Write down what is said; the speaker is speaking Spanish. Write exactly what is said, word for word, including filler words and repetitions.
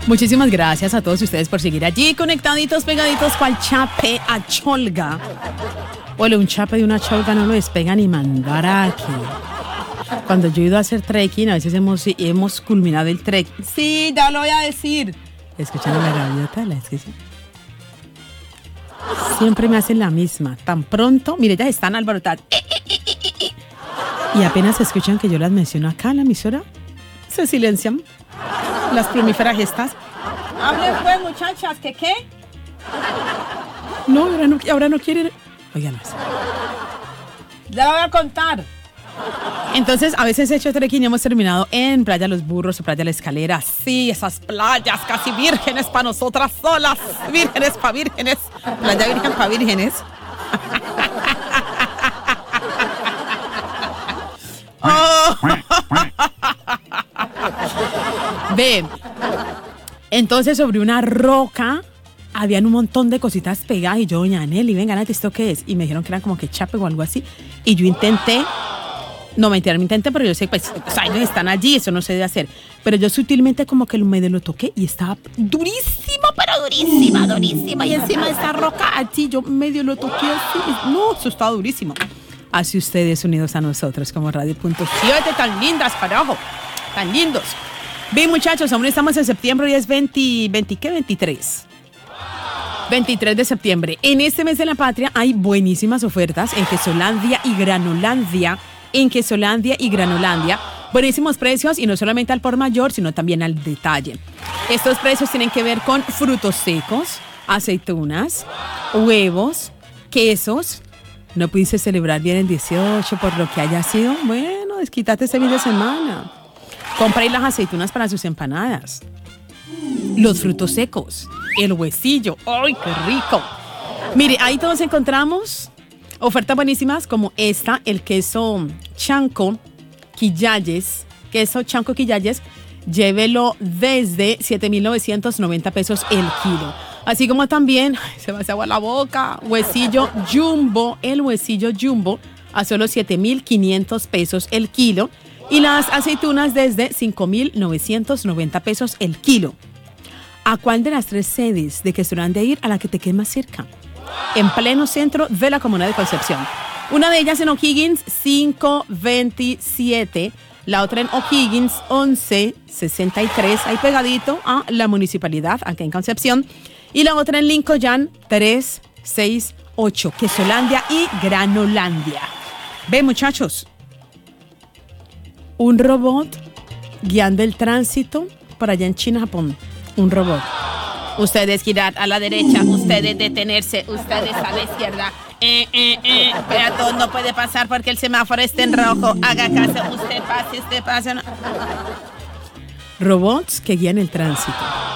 Muchísimas gracias a todos ustedes por seguir allí conectaditos, pegaditos, cual chape a cholga. Ole, un chape de una cholga no lo despega ni mandaraque. Cuando yo he ido a hacer trekking, a veces hemos, hemos culminado el trek. Sí, ya lo voy a decir. Escuchan a la gaviota, la escuchan. Siempre me hacen la misma. Tan pronto, mire, ya están alborotadas. Y apenas escuchan que yo las menciono acá en la emisora, se silencian las plumíferas estas. Hablen pues, muchachas, ¿que qué? No, ahora no, ahora no quieren. Oigan eso. Ya lo voy a contar. Entonces, a veces he hecho trekking y hemos terminado en Playa Los Burros o Playa La Escalera. Sí, esas playas casi vírgenes para nosotras solas. Vírgenes para vírgenes. Playa virgen para vírgenes. Oh. Ve, entonces sobre una roca habían un montón de cositas pegadas y yo, doña Nelly, venga, ¿esto qué es? Y me dijeron que eran como que chape o algo así. Y yo intenté, no mentira, me intenté, pero yo sé, pues, o sea, ellos están allí, eso no se debe hacer. Pero yo sutilmente como que medio lo toqué y estaba durísima, pero durísima, durísima. Y encima de esa roca, así, yo medio lo toqué así. No, eso estaba durísimo. Así ustedes unidos a nosotros como Radio Punto siete, tan lindas, carajo, tan lindos. Bien, muchachos, aún estamos en septiembre y es veinte, veinte, ¿qué? veintitrés. veintitrés de septiembre. En este mes de la patria hay buenísimas ofertas en Quesolandia y Granolandia. En Quesolandia y Granolandia. Buenísimos precios y no solamente al por mayor, sino también al detalle. Estos precios tienen que ver con frutos secos, aceitunas, huevos, quesos. No pudiste celebrar bien el dieciocho por lo que haya sido. Bueno, desquítate este fin de semana. Compra ahí las aceitunas para sus empanadas. Los frutos secos. El huesillo. ¡Ay, qué rico! Mire, ahí todos encontramos ofertas buenísimas como esta, el queso Chanco Quillayes. Queso Chanco Quillayes. Llévelo desde siete mil novecientos noventa pesos el kilo. Así como también, ay, se me hace agua la boca, huesillo jumbo, el huesillo jumbo a solo siete mil quinientos pesos el kilo. Y las aceitunas desde cinco mil novecientos noventa pesos el kilo. ¿A cuál de las tres sedes de Quesolandia ir a la que te quede más cerca? En pleno centro de la comuna de Concepción. Una de ellas en O'Higgins, cinco veintisiete. La otra en O'Higgins, once sesenta y tres. Ahí pegadito a la municipalidad, acá en Concepción. Y la otra en Lincoln, tres seis ocho. Quesolandia y Granolandia. Ve, muchachos. Un robot guiando el tránsito por allá en China, Japón. Un robot. Ustedes girar a la derecha, ustedes detenerse, ustedes a la izquierda. Eh, eh, eh. Peatón no puede pasar porque el semáforo está en rojo. Haga caso, usted pase, usted pase. No. Robots que guían el tránsito.